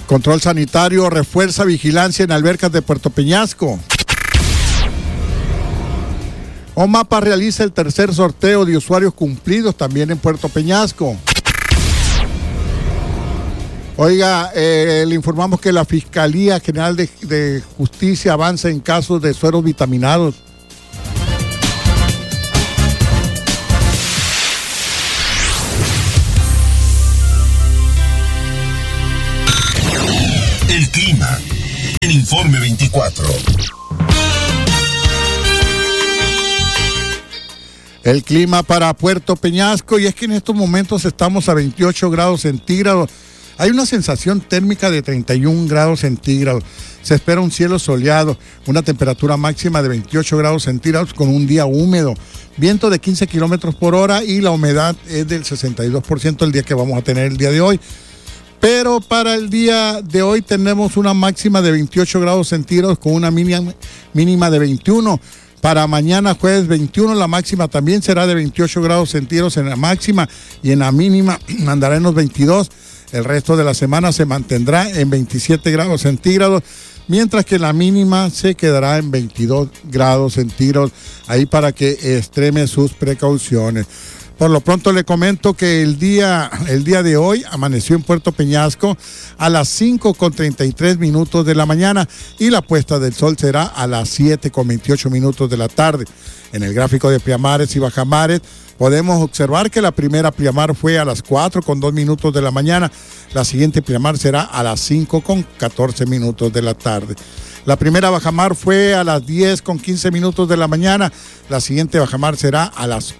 Control sanitario refuerza vigilancia en albercas de Puerto Peñasco. OMAPA realiza el tercer sorteo de usuarios cumplidos también en Puerto Peñasco. Oiga, le informamos que la Fiscalía General de Justicia avanza en casos de sueros vitaminados. El clima en Informe 24. El clima para Puerto Peñasco, y es que en estos momentos estamos a 28 grados centígrados. Hay una sensación térmica de 31 grados centígrados. Se espera un cielo soleado, una temperatura máxima de 28 grados centígrados con un día húmedo. Viento de 15 kilómetros por hora y la humedad es del 62% el día que vamos a tener el día de hoy. Pero para el día de hoy tenemos una máxima de 28 grados centígrados con una mínima de 21. Para mañana jueves 21 la máxima también será de 28 grados centígrados en la máxima y en la mínima andará en los 22. El resto de la semana se mantendrá en 27 grados centígrados, mientras que la mínima se quedará en 22 grados centígrados, ahí para que extreme sus precauciones. Por lo pronto le comento que el día de hoy amaneció en Puerto Peñasco a las 5:33 de la mañana y la puesta del sol será a las 7:28 de la tarde. En el gráfico de pleamares y bajamares podemos observar que la primera pleamar fue a las 4:02 de la mañana, la siguiente pleamar será a las 5:14 de la tarde. La primera bajamar fue a las 10:15 de la mañana, la siguiente bajamar será a las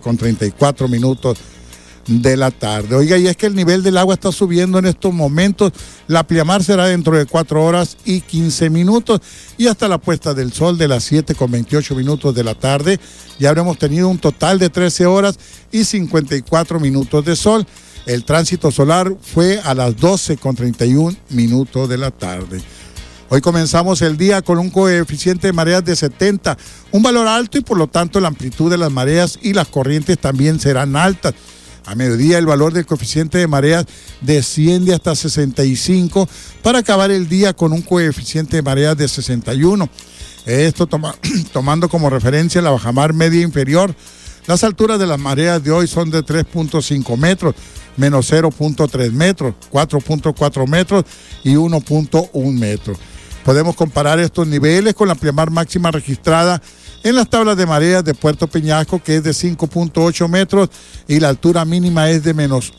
11:34 de la tarde. Oiga, y es que el nivel del agua está subiendo en estos momentos. La pleamar será dentro de 4 horas y 15 minutos y hasta la puesta del sol de las 7:28 de la tarde ya habremos tenido un total de 13 horas y 54 minutos de sol. El tránsito solar fue a las 12:31 de la tarde. Hoy comenzamos el día con un coeficiente de mareas de 70, un valor alto y por lo tanto la amplitud de las mareas y las corrientes también serán altas. A mediodía el valor del coeficiente de mareas desciende hasta 65 para acabar el día con un coeficiente de mareas de 61. Esto tomando como referencia la bajamar media inferior. Las alturas de las mareas de hoy son de 3.5 metros, menos 0.3 metros, 4.4 metros y 1.1 metro. Podemos comparar estos niveles con la pleamar máxima registrada en las tablas de mareas de Puerto Peñasco, que es de 5.8 metros y la altura mínima es de menos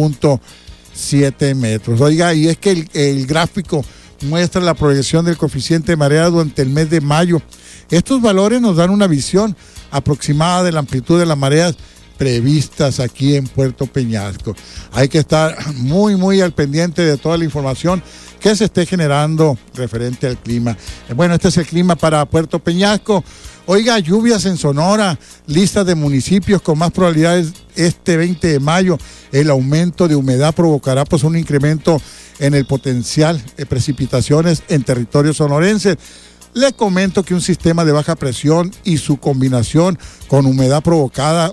1.7 metros. Oiga, y es que el gráfico muestra la proyección del coeficiente de marea durante el mes de mayo. Estos valores nos dan una visión aproximada de la amplitud de las mareas previstas aquí en Puerto Peñasco. Hay que estar muy, muy al pendiente de toda la información que se esté generando referente al clima. Bueno, este es el clima para Puerto Peñasco. Oiga, lluvias en Sonora, lista de municipios con más probabilidades este 20 de mayo. El aumento de humedad provocará pues un incremento en el potencial de precipitaciones en territorio sonorense. Le comento que un sistema de baja presión y su combinación con humedad provocará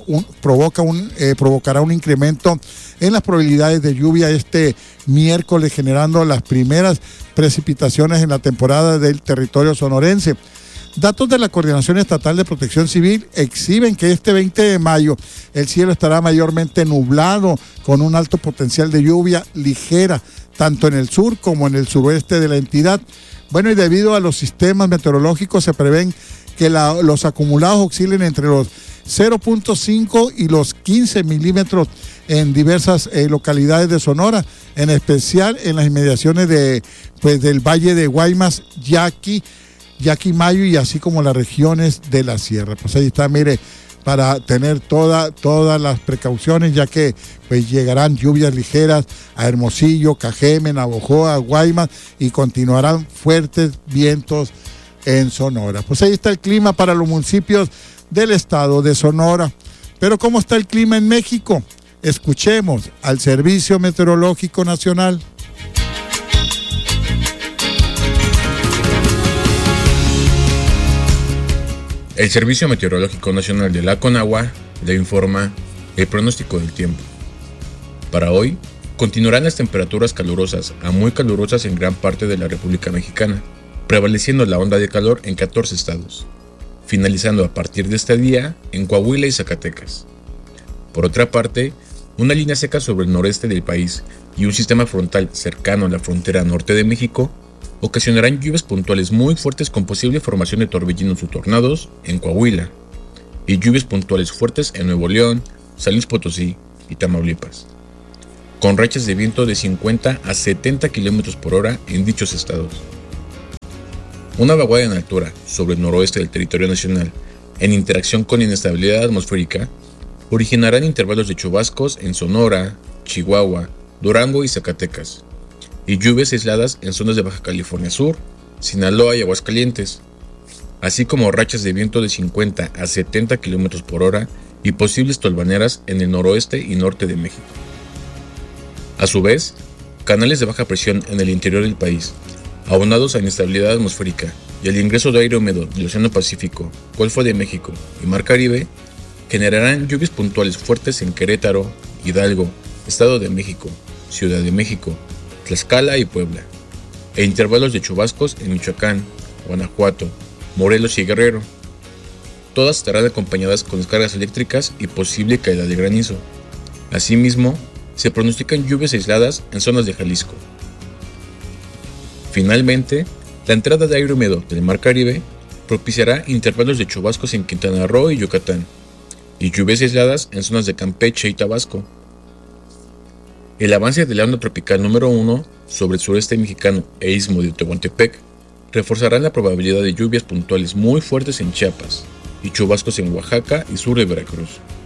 un incremento en las probabilidades de lluvia este miércoles, generando las primeras precipitaciones en la temporada del territorio sonorense. Datos de la Coordinación Estatal de Protección Civil exhiben que este 20 de mayo el cielo estará mayormente nublado con un alto potencial de lluvia ligera, tanto en el sur como en el suroeste de la entidad. Bueno, y debido a los sistemas meteorológicos se prevén que los acumulados oscilen entre los 0.5 y los 15 milímetros en diversas localidades de Sonora, en especial en las inmediaciones del Valle de Guaymas, Yaquimayo y así como las regiones de la sierra. Pues ahí está, mire, para tener todas las precauciones, ya que pues llegarán lluvias ligeras a Hermosillo, Cajeme, Navojoa, Guaymas y continuarán fuertes vientos en Sonora. Pues ahí está el clima para los municipios del estado de Sonora. Pero ¿cómo está el clima en México? Escuchemos al Servicio Meteorológico Nacional. El Servicio Meteorológico Nacional de la Conagua le informa el pronóstico del tiempo. Para hoy, Continuarán las temperaturas calurosas a muy calurosas en gran parte de la República Mexicana, prevaleciendo la onda de calor en 14 estados, finalizando a partir de este día en Coahuila y Zacatecas. Por otra parte, una línea seca sobre el noreste del país y un sistema frontal cercano a la frontera norte de México ocasionarán lluvias puntuales muy fuertes con posible formación de torbellinos o tornados en Coahuila y lluvias puntuales fuertes en Nuevo León, San Luis Potosí y Tamaulipas, con rachas de viento de 50 a 70 km por hora en dichos estados. Una vaguada en altura sobre el noroeste del territorio nacional, en interacción con inestabilidad atmosférica, originarán intervalos de chubascos en Sonora, Chihuahua, Durango y Zacatecas, y lluvias aisladas en zonas de Baja California Sur, Sinaloa y Aguascalientes, así como rachas de viento de 50 a 70 km por hora y posibles tolvaneras en el noroeste y norte de México. A su vez, canales de baja presión en el interior del país, aunados a inestabilidad atmosférica y al ingreso de aire húmedo del Océano Pacífico, Golfo de México y Mar Caribe, generarán lluvias puntuales fuertes en Querétaro, Hidalgo, Estado de México, Ciudad de México, Tlaxcala y Puebla, e intervalos de chubascos en Michoacán, Guanajuato, Morelos y Guerrero. Todas estarán acompañadas con descargas eléctricas y posible caída de granizo. Asimismo, se pronostican lluvias aisladas en zonas de Jalisco. Finalmente, la entrada de aire húmedo del Mar Caribe propiciará intervalos de chubascos en Quintana Roo y Yucatán, y lluvias aisladas en zonas de Campeche y Tabasco. El avance de la onda tropical número 1 sobre el sureste mexicano e istmo de Tehuantepec reforzará la probabilidad de lluvias puntuales muy fuertes en Chiapas y chubascos en Oaxaca y sur de Veracruz.